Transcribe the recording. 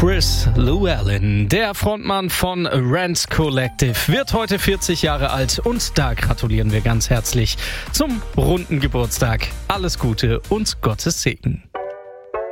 Chris Llewellyn, der Frontmann von Rent Collective, wird heute 40 Jahre alt und da gratulieren wir ganz herzlich zum runden Geburtstag. Alles Gute und Gottes Segen.